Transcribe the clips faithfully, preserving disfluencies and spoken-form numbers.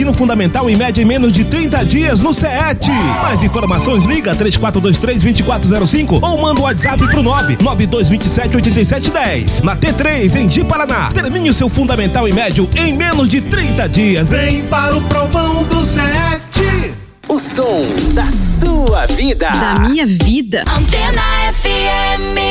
ensino fundamental em média em menos de trinta dias no C E T. Mais informações, liga três quatro dois três, dois quatro zero cinco ou manda o WhatsApp pro nove nove dois dois sete, oito sete um zero. Na T três, em Ji, Paraná, termine o seu fundamental e médio em menos de trinta dias. Vem para o provão do C E T. O som da sua vida. Da minha vida. Antena F M.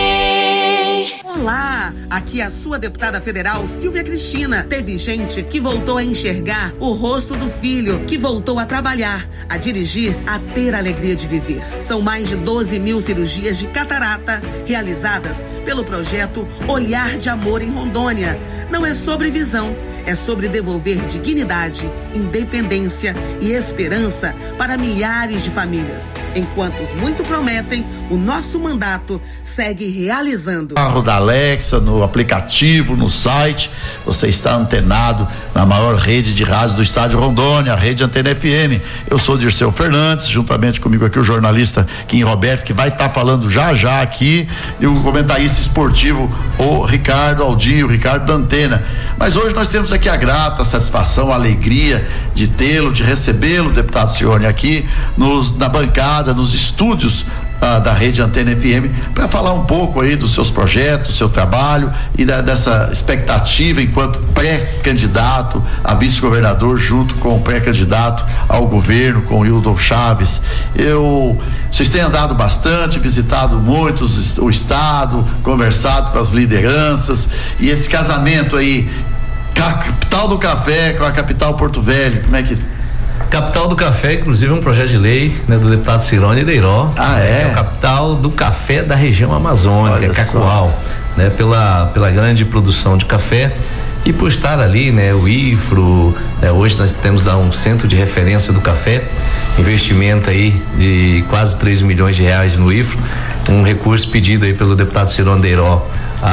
Olá, aqui é a sua deputada federal Silvia Cristina. Teve gente que voltou a enxergar o rosto do filho, que voltou a trabalhar, a dirigir, a ter a alegria de viver. São mais de doze mil cirurgias de catarata realizadas pelo projeto Olhar de Amor em Rondônia. Não é sobre visão, é sobre devolver dignidade, independência e esperança para milhares de famílias. Enquanto muito prometem, o nosso mandato segue realizando. Carro da Alexa, no aplicativo, no site, você está antenado na maior rede de rádios do estado de Rondônia, a Rede Antena F M. Eu sou Dirceu Fernandes, juntamente comigo aqui o jornalista Kim Roberto, que vai estar tá falando já já aqui, e o comentarista esportivo, o Ricardo Aldinho, o Ricardo da Antena. Mas hoje nós temos aqui a grata satisfação, a alegria de tê-lo, de recebê-lo, deputado Cione, aqui nos, na bancada, nos estúdios ah, da Rede Antena F M, para falar um pouco aí dos seus projetos, seu trabalho e da, dessa expectativa enquanto pré-candidato a vice-governador, junto com o pré-candidato ao governo, com o Hildon Chaves. Eu, vocês têm andado bastante, visitado muito o estado, conversado com as lideranças, e esse casamento aí, capital do café com a capital Porto Velho, como é que... Capital do Café, inclusive, é um projeto de lei, né, do deputado Cirone Deiró. Ah, é? É a capital do café da região amazônica, Olha Cacoal, né, pela, pela grande produção de café e por estar ali, né, o I F R O, né, hoje nós temos lá um centro de referência do café, investimento aí de quase três milhões de reais no I F R O, um recurso pedido aí pelo deputado Cirone Deiró,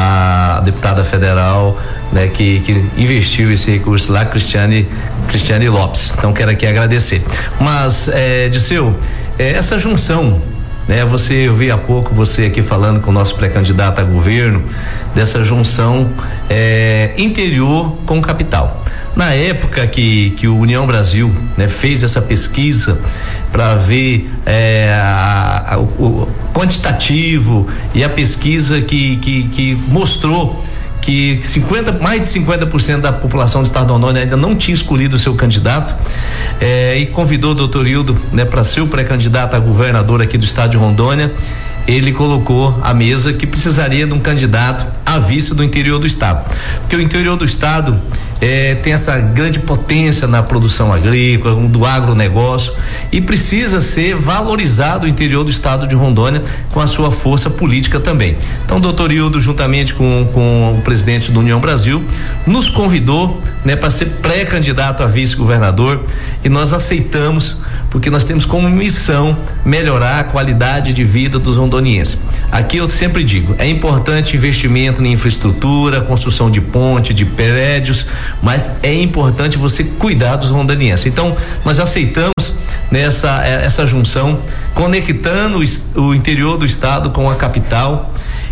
a deputada federal, né, que, que investiu esse recurso lá, Cristiane, Cristiane Lopes. Então quero aqui agradecer. Mas, é, Dirceu, é, essa junção, né, você, eu vi há pouco você aqui falando com o nosso pré-candidato a governo, dessa junção é, interior com capital. Na época que, que o União Brasil, né, fez essa pesquisa para ver é, a, a, o quantitativo e a pesquisa que, que, que mostrou que cinquenta, mais de cinquenta por cento da população do estado de Rondônia ainda não tinha escolhido o seu candidato, é, e convidou o doutor Hildo, né, para ser o pré-candidato a governador aqui do estado de Rondônia. Ele colocou à mesa que precisaria de um candidato a vice do interior do estado, porque o interior do estado eh, tem essa grande potência na produção agrícola, do agronegócio, e precisa ser valorizado o interior do estado de Rondônia com a sua força política também. Então o doutor Hildo, juntamente com, com o presidente do União Brasil, nos convidou, né, para ser pré-candidato a vice-governador, e nós aceitamos, porque nós temos como missão melhorar a qualidade de vida dos rondonienses. Aqui eu sempre digo, é importante investimento em infraestrutura, construção de ponte, de prédios, mas é importante você cuidar dos rondonienses. Então, nós aceitamos nessa essa junção, conectando o, o interior do estado com a capital,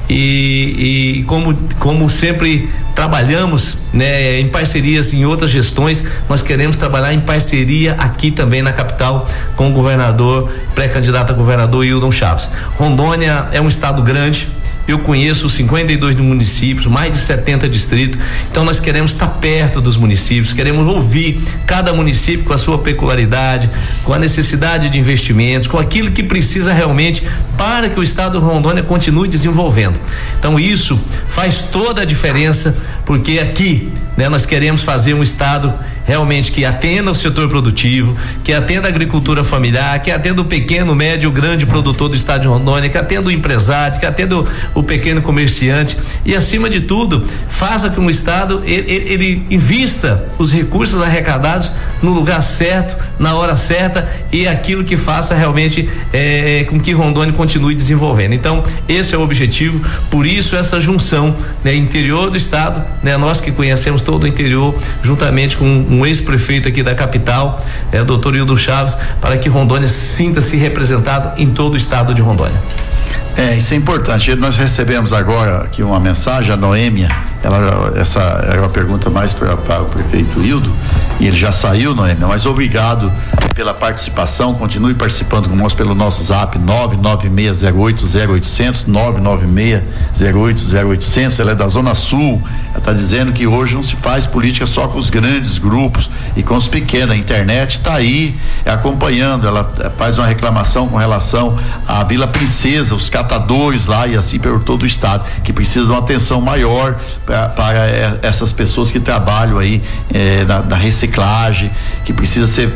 e, e como, como sempre trabalhamos, né, em parcerias em outras gestões, nós queremos trabalhar em parceria aqui também na capital com o governador, pré-candidato a governador Hildon Chaves. Rondônia é um estado grande, eu conheço cinquenta e dois municípios, mais de setenta distritos, então nós queremos estar perto dos municípios, queremos ouvir cada município com a sua peculiaridade, com a necessidade de investimentos, com aquilo que precisa realmente para que o estado de Rondônia continue desenvolvendo. Então isso faz toda a diferença, porque aqui, né, nós queremos fazer um estado realmente que atenda o setor produtivo, que atenda a agricultura familiar, que atenda o pequeno, médio, grande produtor do estado de Rondônia, que atenda o empresário, que atenda o, o pequeno comerciante, e acima de tudo faça que um estado ele, ele invista os recursos arrecadados no lugar certo, na hora certa, e aquilo que faça realmente é, com que Rondônia continue desenvolvendo. Então esse é o objetivo, por isso essa junção, né, interior do estado, né, nós que conhecemos todo o interior, juntamente com um ex-prefeito aqui da capital, é o doutor Hildon Chaves, para que Rondônia sinta-se representado em todo o estado de Rondônia. É, isso é importante. Nós recebemos agora aqui uma mensagem, a Noêmia, ela, essa era uma pergunta mais para, para o prefeito Hildo, e ele já saiu, Noêmia, mas obrigado pela participação, continue participando conosco pelo nosso zap nove nove seis zero oito zero oito zero zero, nove nove seis zero oito zero oito zero zero, ela é da Zona Sul, ela está dizendo que hoje não se faz política só com os grandes grupos e com os pequenos, a internet está aí é, acompanhando, ela faz uma reclamação com relação à Vila Princesa, os catadores lá e assim por todo o estado, que precisa de uma atenção maior pra, para é, essas pessoas que trabalham aí é, na, na reciclagem, que precisa ser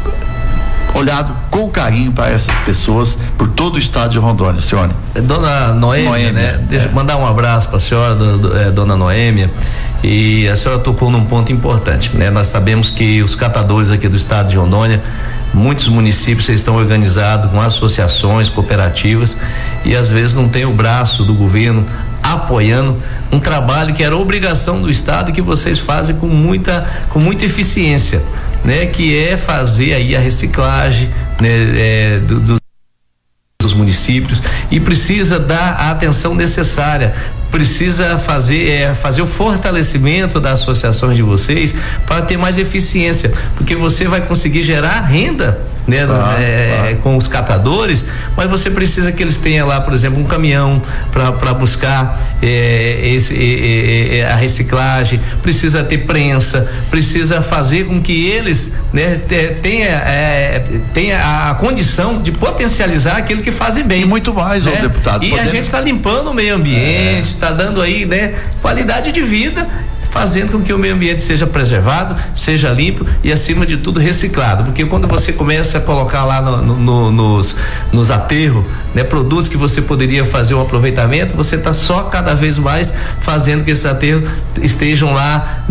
olhado com carinho para essas pessoas por todo o estado de Rondônia, senhora. Dona Noêmia, Noêmia né? Deixa eu é. mandar um abraço para a senhora, do, do, é, dona Noêmia, e a senhora tocou num ponto importante, né? Nós sabemos que os catadores aqui do estado de Rondônia, muitos municípios estão organizados com associações, cooperativas, e às vezes não tem o braço do governo apoiando um trabalho que era obrigação do estado e que vocês fazem com muita, com muita eficiência, né? Que é fazer aí a reciclagem, né? É, do, dos dos municípios, e precisa dar a atenção necessária, precisa fazer é, fazer o fortalecimento das associações de vocês para ter mais eficiência, porque você vai conseguir gerar renda, né, ah, é, ah. com os catadores, mas você precisa que eles tenham lá, por exemplo, um caminhão para buscar é, esse, é, é, a reciclagem, precisa ter prensa, precisa fazer com que eles, né, tenha, é, tenha a condição de potencializar aquilo que fazem bem. E muito mais, né? Ô deputado. E podemos... a gente está limpando o meio ambiente, está é. dando aí, né, qualidade de vida, fazendo com que o meio ambiente seja preservado, seja limpo e, acima de tudo, reciclado, porque quando você começa a colocar lá no, no, no, nos, nos aterros, né, produtos que você poderia fazer um aproveitamento, você está só cada vez mais fazendo que esses aterros estejam lá,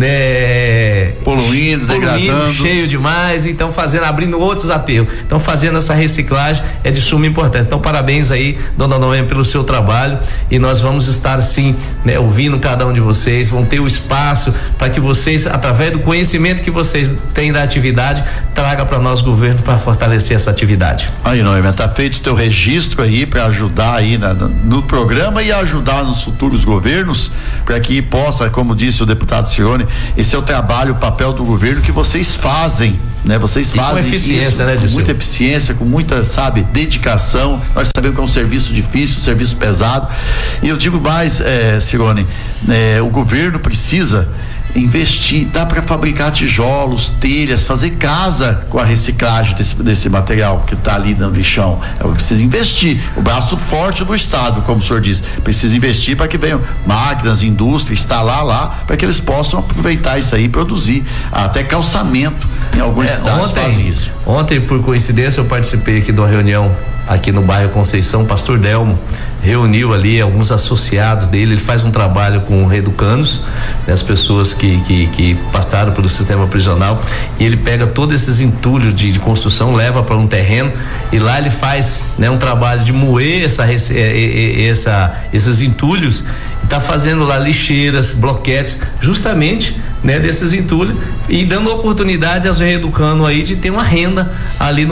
né, poluindo, degradando, cheio demais, então fazendo, abrindo outros aterros, então fazendo essa reciclagem é de suma importância. Então parabéns aí, dona Noêmia, pelo seu trabalho, e nós vamos estar sim, né, ouvindo cada um de vocês, vão ter o espaço para que vocês, através do conhecimento que vocês têm da atividade, traga para nós, governo, para fortalecer essa atividade. Aí, Noêmia, tá feito o teu registro aí para ajudar aí na, no programa e ajudar nos futuros governos, para que possa, como disse o deputado Cirone, esse é o trabalho, o papel do governo que vocês fazem, né? Vocês fazem com eficiência, isso, né, com muita eficiência, com muita, sabe, dedicação. Nós sabemos que é um serviço difícil, um serviço pesado, e eu digo mais, é, Cirone, é, o governo precisa investir, dá para fabricar tijolos, telhas, fazer casa com a reciclagem desse, desse material que está ali no lixão. Eu preciso investir, o braço forte do estado, como o senhor disse, precisa investir para que venham máquinas, indústria, instalar lá, para que eles possam aproveitar isso aí e produzir até calçamento. Em algumas é, cidades ontem, fazem isso. Ontem, por coincidência, eu participei aqui de uma reunião aqui no bairro Conceição. Pastor Delmo reuniu ali alguns associados dele, ele faz um trabalho com reeducandos, né, as pessoas que, que, que passaram pelo sistema prisional, e ele pega todos esses entulhos de, de construção, leva para um terreno, e lá ele faz, né, um trabalho de moer essa, essa, esses entulhos, e tá fazendo lá lixeiras, bloquetes, justamente, né, desses entulhos, e dando oportunidade aos reeducandos aí de ter uma renda ali no